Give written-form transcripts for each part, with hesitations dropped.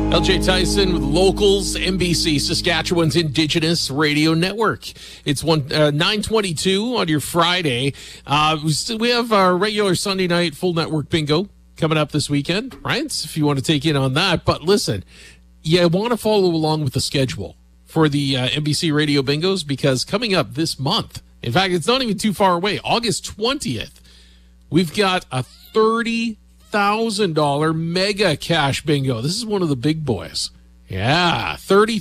LJ Tyson with Locals, NBC, Saskatchewan's Indigenous Radio Network. It's 9:22 on your Friday. We have our regular Sunday night full network bingo coming up this weekend, right? If you want to take in on that. But listen, you want to follow along with the schedule for the NBC Radio Bingos, because coming up this month, in fact, it's not even too far away, August 20th, we've got a $30,000 mega cash bingo. This is one of the big boys. Yeah,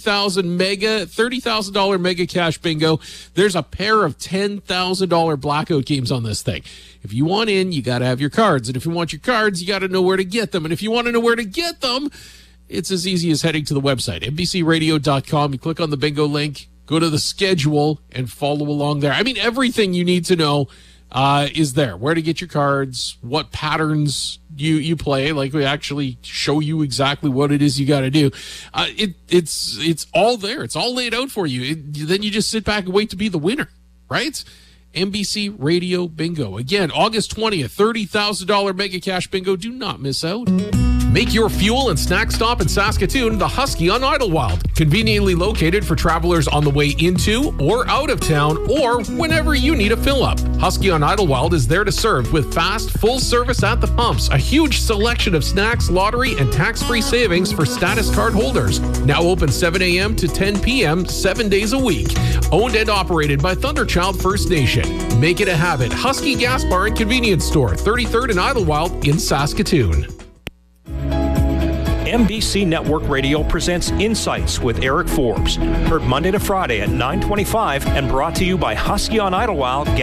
$30,000 mega cash bingo. There's a pair of $10,000 blackout games on this thing. If you want in, you got to have your cards. And if you want your cards, you got to know where to get them. And if you want to know where to get them, it's as easy as heading to the website, NBCRadio.com. You click on the bingo link, go to the schedule, and follow along there. I mean, everything you need to know is there. Where to get your cards, what patterns you play. Like, we actually show you exactly what it is you got to do. It's all there. It's all laid out for you. Then you just sit back and wait to be the winner, right? NBC Radio Bingo. Again, August 20th, $30,000 mega cash bingo. Do not miss out. Make your fuel and snack stop in Saskatoon the Husky on Idlewild. Conveniently located for travelers on the way into or out of town, or whenever you need a fill-up. Husky on Idlewild is there to serve with fast, full service at the pumps. A huge selection of snacks, lottery, and tax-free savings for status card holders. Now open 7 a.m. to 10 p.m. 7 days a week. Owned and operated by Thunderchild First Nation. Make it a habit. Husky Gas Bar and Convenience Store, 33rd and Idlewild in Saskatoon. NBC Network Radio presents Insights with Eric Forbes. Heard Monday to Friday at 9:25 and brought to you by Husky on Idlewild